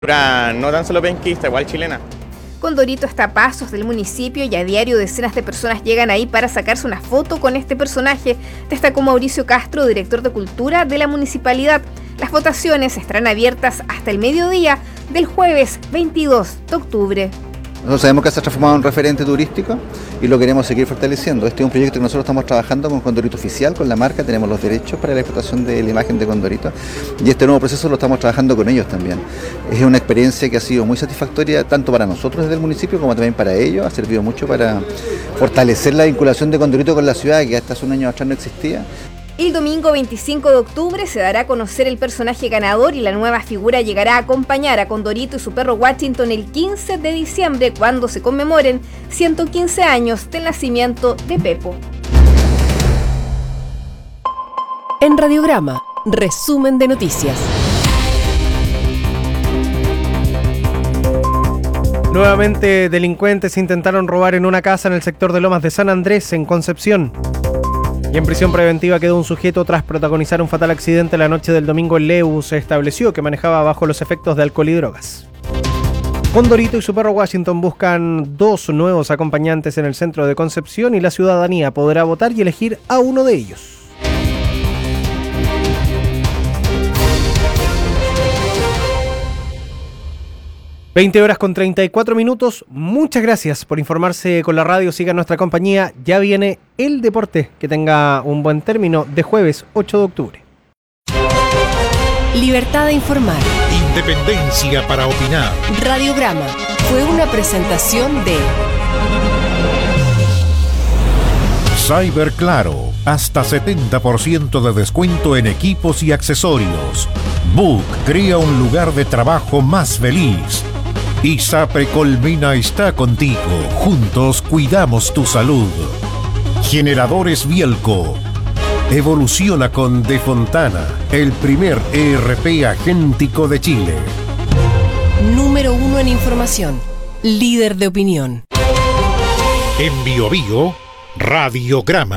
No tan solo penquista, igual chilena. Condorito está a pasos del municipio y a diario decenas de personas llegan ahí para sacarse una foto con este personaje, destacó Mauricio Castro, director de Cultura de la municipalidad. Las votaciones estarán abiertas hasta el mediodía del jueves 22 de octubre. Nosotros sabemos que se ha transformado en un referente turístico y lo queremos seguir fortaleciendo. Este es un proyecto que nosotros estamos trabajando con Condorito Oficial, con la marca, tenemos los derechos para la explotación de la imagen de Condorito y este nuevo proceso lo estamos trabajando con ellos también. Es una experiencia que ha sido muy satisfactoria tanto para nosotros desde el municipio como también para ellos. Ha servido mucho para fortalecer la vinculación de Condorito con la ciudad que hasta hace un año atrás no existía. El domingo 25 de octubre se dará a conocer el personaje ganador y la nueva figura llegará a acompañar a Condorito y su perro Washington el 15 de diciembre cuando se conmemoren 115 años del nacimiento de Pepo. En Radiograma, resumen de noticias. Nuevamente, delincuentes intentaron robar en una casa en el sector de Lomas de San Andrés, en Concepción. Y en prisión preventiva quedó un sujeto tras protagonizar un fatal accidente la noche del domingo en Leu. Se estableció que manejaba bajo los efectos de alcohol y drogas. Condorito y su perro Washington buscan 2 nuevos acompañantes en el centro de Concepción y la ciudadanía podrá votar y elegir a uno de ellos. (20:34). Muchas gracias por informarse con la radio. Siga nuestra compañía. Ya viene el deporte. Que tenga un buen término de jueves 8 de octubre. Libertad de informar. Independencia para opinar. Radiograma fue una presentación de Cyber Claro. Hasta 70% de descuento en equipos y accesorios. Book crea un lugar de trabajo más feliz. ISAPRE Colmena está contigo. Juntos cuidamos tu salud. Generadores Bielco. Evoluciona con De Fontana, el primer ERP agéntico de Chile. Número 1 en información. Líder de opinión. En BioBio, Radiograma.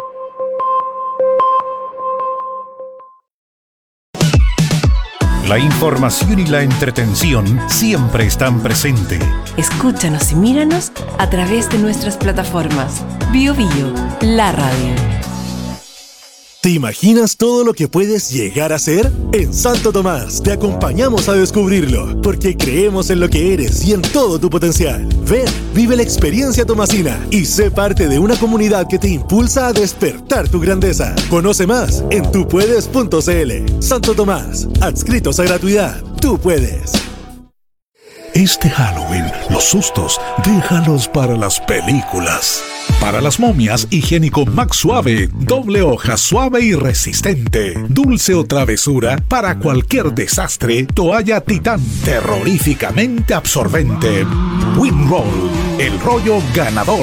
La información y la entretención siempre están presentes. Escúchanos y míranos a través de nuestras plataformas. BioBio, la radio. ¿Te imaginas todo lo que puedes llegar a ser? En Santo Tomás te acompañamos a descubrirlo, porque creemos en lo que eres y en todo tu potencial. Ven, vive la experiencia tomasina y sé parte de una comunidad que te impulsa a despertar tu grandeza. Conoce más en tupuedes.cl. Santo Tomás, adscritos a gratuidad. Tú puedes. Este Halloween, los sustos, déjalos para las películas. Para las momias, higiénico Max Suave, doble hoja suave y resistente. Dulce o travesura, para cualquier desastre, toalla Titán, terroríficamente absorbente. Winroll, el rollo ganador.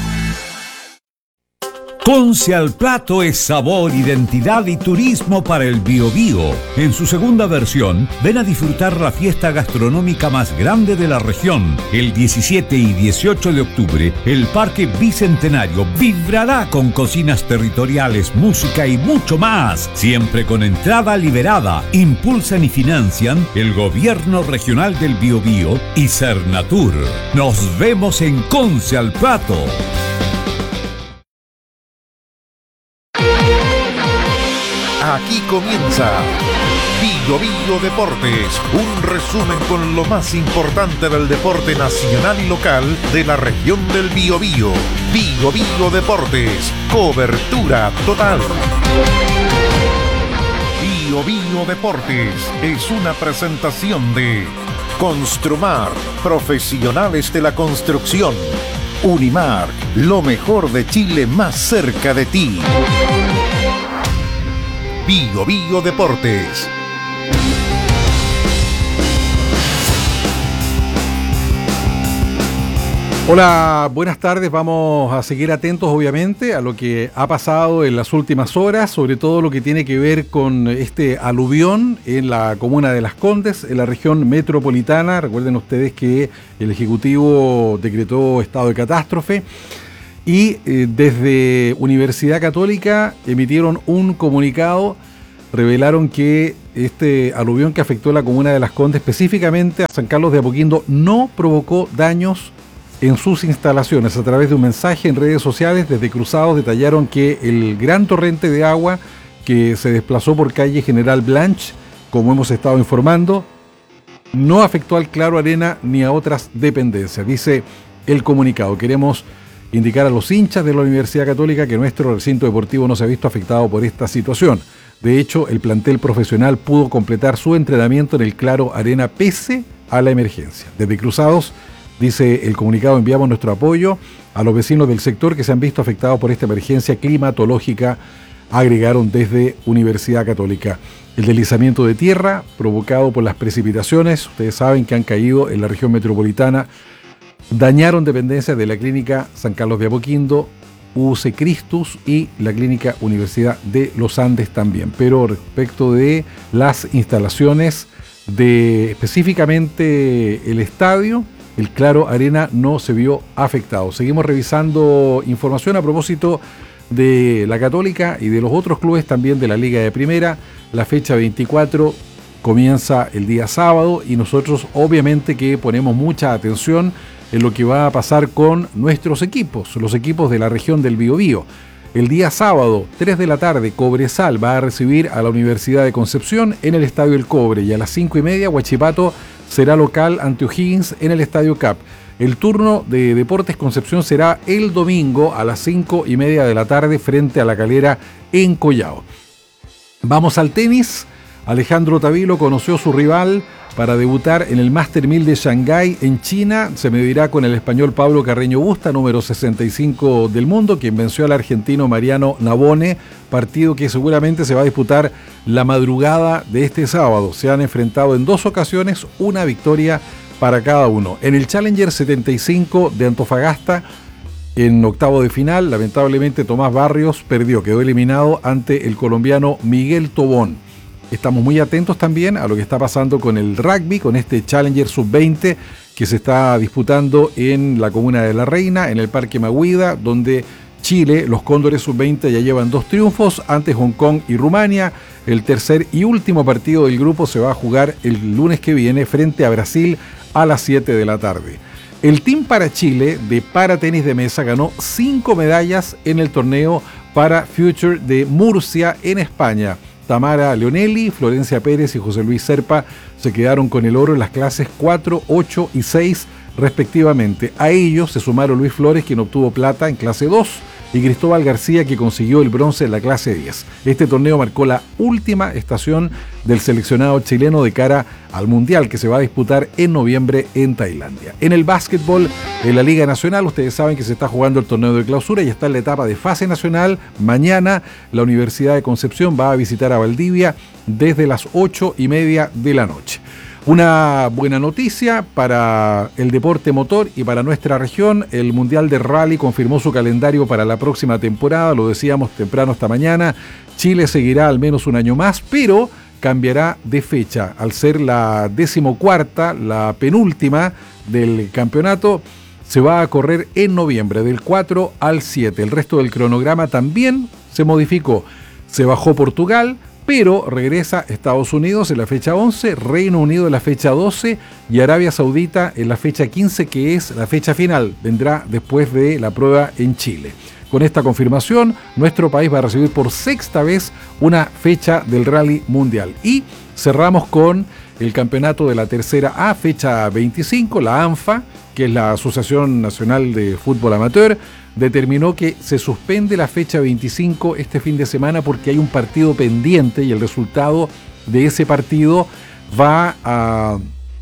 Conce al Plato es sabor, identidad y turismo para el Biobío. En su segunda versión, ven a disfrutar la fiesta gastronómica más grande de la región. El 17 y 18 de octubre, el Parque Bicentenario vibrará con cocinas territoriales, música y mucho más. Siempre con entrada liberada. Impulsan y financian el Gobierno Regional del Biobío y Cernatur. Nos vemos en Conce al Plato. Aquí comienza BioBio Deportes, un resumen con lo más importante del deporte nacional y local de la región del Biobío. BioBio Deportes, cobertura total. BioBio Deportes es una presentación de Construmar, profesionales de la construcción. Unimar, lo mejor de Chile más cerca de ti. BioBio Deportes. Hola, buenas tardes. Vamos a seguir atentos, obviamente, a lo que ha pasado en las últimas horas, sobre todo lo que tiene que ver con este aluvión en la comuna de Las Condes, en la región metropolitana. Recuerden ustedes que el Ejecutivo decretó estado de catástrofe. Y desde Universidad Católica emitieron un comunicado revelaron que este aluvión que afectó la comuna de Las Condes, específicamente a San Carlos de Apoquindo, no provocó daños en sus instalaciones. A través de un mensaje en redes sociales, desde Cruzados detallaron que el gran torrente de agua que se desplazó por calle General Blanch, como hemos estado informando, no afectó al Claro Arena ni a otras dependencias. Dice el comunicado: queremos indicar a los hinchas de la Universidad Católica que nuestro recinto deportivo no se ha visto afectado por esta situación. De hecho, el plantel profesional pudo completar su entrenamiento en el Claro Arena pese a la emergencia. Desde Cruzados, dice el comunicado, enviamos nuestro apoyo a los vecinos del sector que se han visto afectados por esta emergencia climatológica, agregaron desde Universidad Católica. El deslizamiento de tierra provocado por las precipitaciones, ustedes saben que han caído en la región metropolitana, dañaron dependencias de la Clínica San Carlos de Apoquindo, UC Christus y la Clínica Universidad de los Andes también. Pero respecto de las instalaciones de específicamente el estadio, el Claro Arena no se vio afectado. Seguimos revisando información a propósito de la Católica y de los otros clubes también de la Liga de Primera. La fecha 24 comienza el día sábado y nosotros obviamente que ponemos mucha atención en lo que va a pasar con nuestros equipos, los equipos de la región del Biobío. El día sábado, 3 de la tarde, Cobresal va a recibir a la Universidad de Concepción en el Estadio El Cobre, y a las 5:30 Huachipato será local ante O'Higgins en el Estadio Cap. El turno de Deportes Concepción será el domingo a las 5:30 de la tarde frente a La Calera en Collao. Vamos al tenis. Alejandro Tavilo conoció a su rival para debutar en el Master 1000 de Shanghái en China. Se medirá con el español Pablo Carreño Busta, número 65 del mundo, quien venció al argentino Mariano Navone, partido que seguramente se va a disputar la madrugada de este sábado. Se han enfrentado en 2 ocasiones, una victoria para cada uno. En el Challenger 75 de Antofagasta, en octavo de final, lamentablemente Tomás Barrios perdió, quedó eliminado ante el colombiano Miguel Tobón. Estamos muy atentos también a lo que está pasando con el rugby, con este Challenger Sub-20 que se está disputando en la comuna de La Reina, en el Parque Maguida, donde Chile, los Cóndores Sub-20 ya llevan 2 triunfos ante Hong Kong y Rumania. El tercer y último partido del grupo se va a jugar el lunes que viene frente a Brasil a las 7 de la tarde. El Team para Chile de paratenis de mesa ganó 5 medallas en el torneo para Future de Murcia en España. Tamara Leonelli, Florencia Pérez y José Luis Serpa se quedaron con el oro en las clases 4, 8 y 6 respectivamente. A ellos se sumaron Luis Flores, quien obtuvo plata en clase 2, y Cristóbal García, que consiguió el bronce en la clase 10. Este torneo marcó la última estación del seleccionado chileno de cara al Mundial, que se va a disputar en noviembre en Tailandia. En el básquetbol, en la Liga Nacional, ustedes saben que se está jugando el torneo de clausura y está en la etapa de fase nacional. Mañana la Universidad de Concepción va a visitar a Valdivia desde las 8:30 de la noche. Una buena noticia para el deporte motor y para nuestra región. El Mundial de Rally confirmó su calendario para la próxima temporada, lo decíamos temprano esta mañana. Chile seguirá al menos un año más, pero cambiará de fecha. Al ser la 14ª, la penúltima del campeonato, se va a correr en noviembre, del 4 al 7. El resto del cronograma también se modificó. Se bajó Portugal, pero regresa Estados Unidos en la fecha 11, Reino Unido en la fecha 12 y Arabia Saudita en la fecha 15, que es la fecha final. Vendrá después de la prueba en Chile. Con esta confirmación, nuestro país va a recibir por 6ª vez una fecha del Rally Mundial. Y cerramos con el campeonato de la tercera A, fecha 25, la ANFA, que es la Asociación Nacional de Fútbol Amateur, determinó que se suspende la fecha 25 este fin de semana porque hay un partido pendiente y el resultado de ese partido va a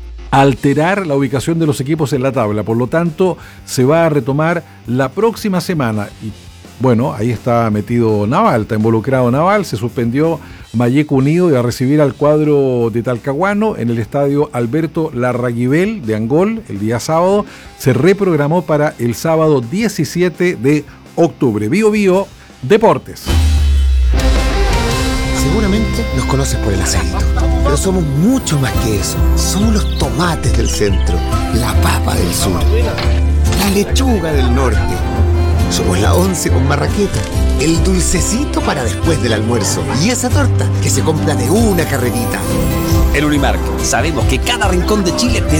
alterar la ubicación de los equipos en la tabla. Por lo tanto, se va a retomar la próxima semana. Y bueno, ahí está metido Naval, está involucrado Naval. Se suspendió Mayeco Unido y va a recibir al cuadro de Talcahuano en el estadio Alberto Larraguibel de Angol el día sábado. Se reprogramó para el sábado 17 de octubre. Bio Bio Deportes. Seguramente nos conoces por el acento, pero somos mucho más que eso. Somos los tomates del centro, la papa del sur, la lechuga del norte. Somos la 11 con marraqueta, el dulcecito para después del almuerzo y esa torta que se compra de una carrerita. En Unimark sabemos que cada rincón de Chile